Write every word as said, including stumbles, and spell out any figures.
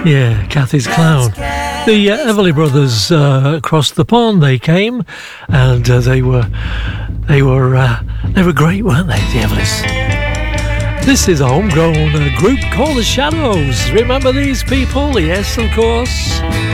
Yeah, Kathy's Clown. The uh, Everly Brothers uh, across the pond, they came, and uh, they were they were uh, they were great, weren't they, the Everlys? This is a homegrown uh, group called the Shadows. Remember these people? Yes, of course.